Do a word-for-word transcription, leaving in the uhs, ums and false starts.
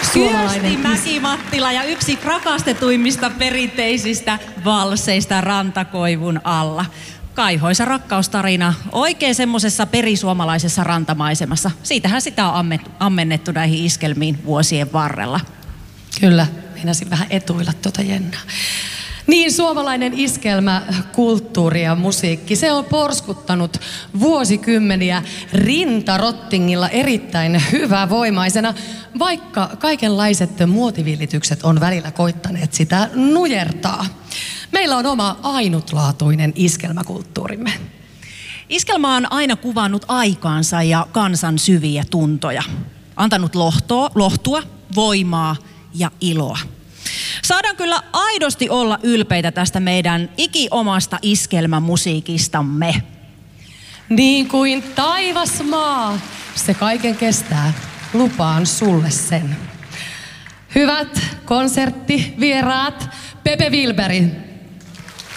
Kyösti Mäki-Mattila ja yksi rakastetuimmista perinteisistä valseista rantakoivun alla. Kaihoisa rakkaustarina oikein semmosessa perisuomalaisessa rantamaisemassa. Siitähän sitä on ammennettu näihin iskelmiin vuosien varrella. Kyllä, meinasin vähän etuilla tuota Jennaa. Niin, suomalainen iskelmä, kulttuuri ja musiikki, se on porskuttanut vuosikymmeniä rintarottingilla erittäin hyvävoimaisena, vaikka kaikenlaiset muotivillitykset on välillä koittaneet sitä nujertaa. Meillä on oma ainutlaatuinen iskelmäkulttuurimme. Iskelmä on aina kuvannut aikaansa ja kansan syviä tuntoja. Antanut lohtoa, lohtua, voimaa ja iloa. Saadaan kyllä aidosti olla ylpeitä tästä meidän ikiomasta iskelmämusiikistamme. Niin kuin taivas maa, se kaiken kestää. Lupaan sulle sen. Hyvät konserttivieraat, Pepe Wilberi.